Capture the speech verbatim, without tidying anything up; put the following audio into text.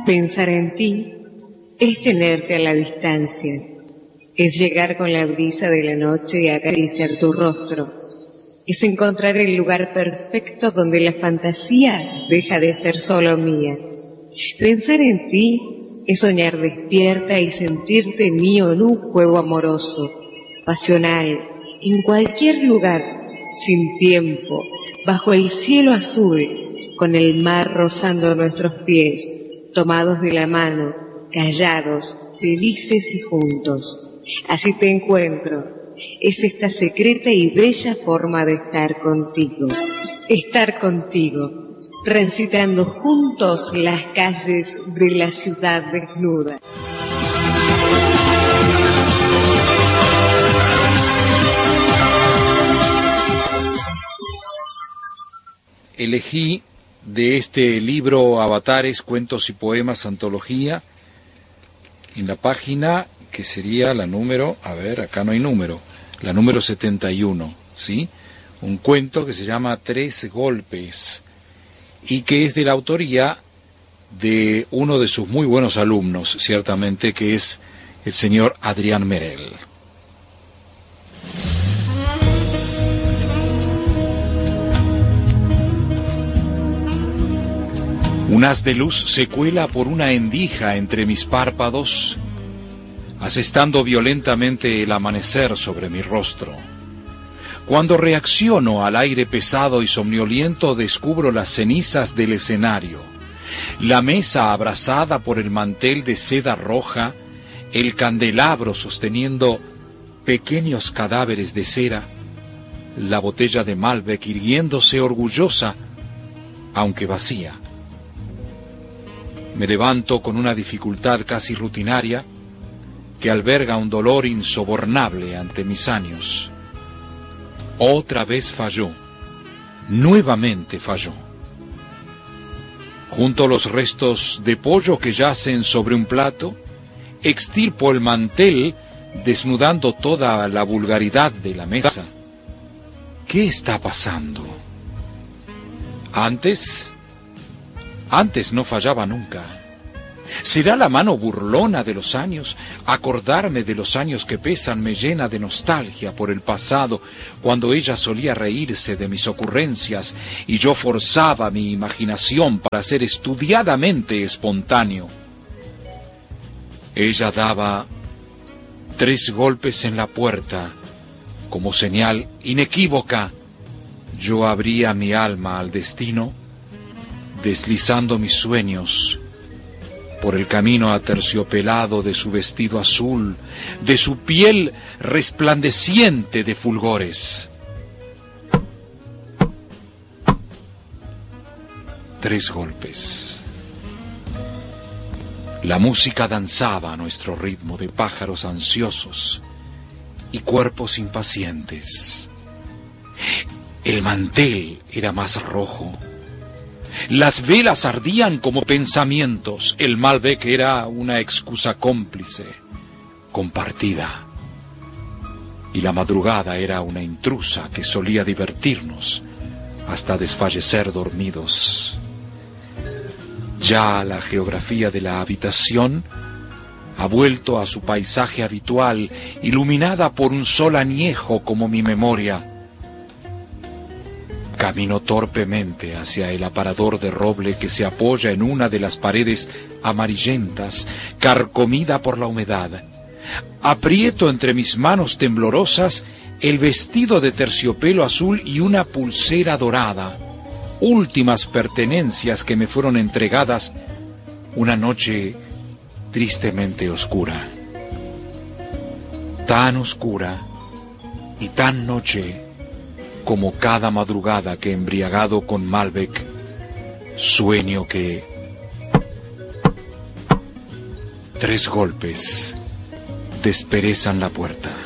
Pensar en ti es tenerte a la distancia, es llegar con la brisa de la noche y acariciar tu rostro, es encontrar el lugar perfecto donde la fantasía deja de ser solo mía. Pensar en ti es soñar despierta y sentirte mío en un juego amoroso, pasional, en cualquier lugar, sin tiempo, bajo el cielo azul, con el mar rozando nuestros pies, tomados de la mano, callados, felices y juntos. Así te encuentro. Es esta secreta y bella forma de estar contigo. Estar contigo, transitando juntos las calles de la ciudad desnuda. Elegí de este libro Avatares, Cuentos y Poemas, Antología, en la página que sería la número, a ver, acá no hay número, la número setenta y uno, ¿sí? Un cuento que se llama Tres Golpes y que es de la autoría de uno de sus muy buenos alumnos, ciertamente, que es el señor Adrián Merel. Un haz de luz se cuela por una endija entre mis párpados, asestando violentamente el amanecer sobre mi rostro. Cuando reacciono al aire pesado y somnoliento, descubro las cenizas del escenario, la mesa abrazada por el mantel de seda roja, el candelabro sosteniendo pequeños cadáveres de cera, la botella de Malbec irguiéndose orgullosa, aunque vacía. Me levanto con una dificultad casi rutinaria que alberga un dolor insobornable ante mis años. Otra vez falló, nuevamente falló. Junto a los restos de pollo que yacen sobre un plato, extirpo el mantel desnudando toda la vulgaridad de la mesa. ¿Qué está pasando? Antes... Antes no fallaba nunca. ¿Será la mano burlona de los años? Acordarme de los años que pesan me llena de nostalgia por el pasado, cuando ella solía reírse de mis ocurrencias y yo forzaba mi imaginación para ser estudiadamente espontáneo. Ella daba tres golpes en la puerta, como señal inequívoca. Yo abría mi alma al destino, deslizando mis sueños por el camino aterciopelado de su vestido azul, de su piel resplandeciente de fulgores. Tres golpes. La música danzaba a nuestro ritmo de pájaros ansiosos y cuerpos impacientes. El mantel era más rojo. Las velas ardían como pensamientos. El Malbec era una excusa cómplice, compartida. Y la madrugada era una intrusa que solía divertirnos hasta desfallecer dormidos. Ya la geografía de la habitación ha vuelto a su paisaje habitual, iluminada por un sol añejo como mi memoria. Camino torpemente hacia el aparador de roble que se apoya en una de las paredes amarillentas, carcomida por la humedad. Aprieto entre mis manos temblorosas el vestido de terciopelo azul y una pulsera dorada, últimas pertenencias que me fueron entregadas una noche tristemente oscura. Tan oscura y tan noche como cada madrugada que, embriagado con Malbec, sueño que tres golpes desperezan la puerta.